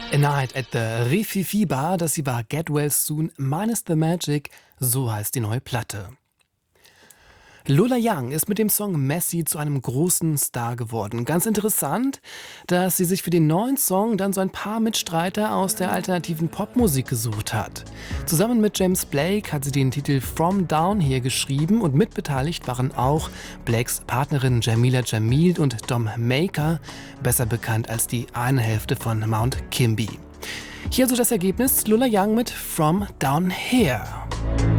A Night at the Rififi Bar, das sie war Get Well Soon, Minus the Magic, so heißt die neue Platte. Lola Young ist mit dem Song Messi zu einem großen Star geworden. Ganz interessant, dass sie sich für den neuen Song dann so ein paar Mitstreiter aus der alternativen Popmusik gesucht hat. Zusammen mit James Blake hat sie den Titel From Down Here geschrieben und mitbeteiligt waren auch Blakes Partnerin Jamila Jamil und Dom Maker, besser bekannt als die eine Hälfte von Mount Kimby. Hier also das Ergebnis: Lola Young mit From Down Here.